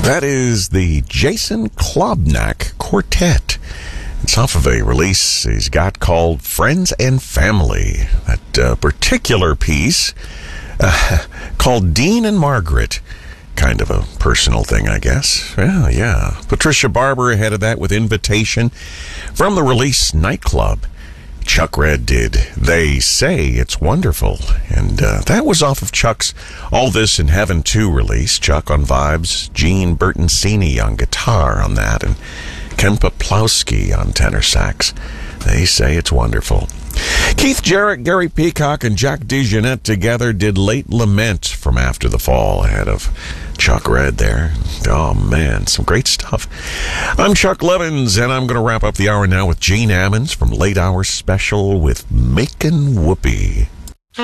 That is the Jason Klobnak Quartet. It's off of a release he's got called Friends and Family. That particular piece called Dean and Margaret. Kind of a personal thing, I guess. Well, yeah. Patricia Barber ahead of that with Invitation from the release Nightclub. Chuck Red did They Say It's Wonderful. And that was off of Chuck's All This in Heaven 2 release. Chuck on vibes, Gene Bertoncini on guitar on that, and Ken Poplowski on tenor sax. They Say It's Wonderful. Keith Jarrett, Gary Peacock, and Jack DeJohnette together did Late Lament from After the Fall ahead of Chuck Red there. Oh, man, some great stuff. I'm Chuck Levins, and I'm going to wrap up the hour now with Gene Ammons from Late Hour Special with Makin' Whoopee.